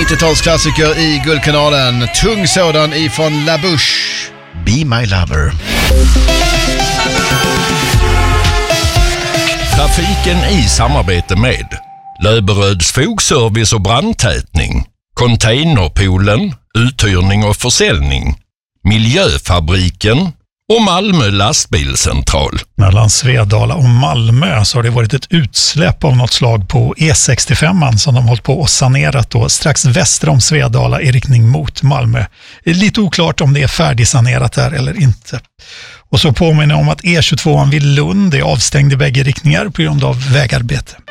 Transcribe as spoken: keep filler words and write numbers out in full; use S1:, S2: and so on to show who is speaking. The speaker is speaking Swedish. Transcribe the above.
S1: nittiotalsklassiker i Guldkanalen. Tung sådan ifrån La Bouche. Be My Lover.
S2: Trafiken i samarbete med Löberöds fogservice och brandtätning, Containerpoolen, uthyrning och försäljning, Miljöfabriken och Malmö lastbilscentral.
S3: Mellan Svedala och Malmö så har det varit ett utsläpp av något slag på E sextiofem som de hållit på och sanerat då, strax väster om Svedala i riktning mot Malmö. Det är lite oklart om det är färdigsanerat där eller inte. Och så påminner jag om att E tjugotvå vid Lund är avstängd i bägge riktningar på grund av vägarbete.